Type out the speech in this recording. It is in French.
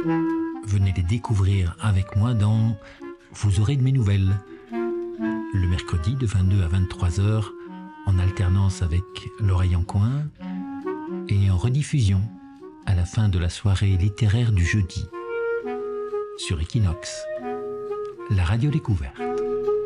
Venez les découvrir avec moi dans Vous aurez de mes nouvelles. Le mercredi de 22 à 23 heures, en alternance avec L'Oreille en coin, et en rediffusion à la fin de la soirée littéraire du jeudi sur Equinox, la radio découverte.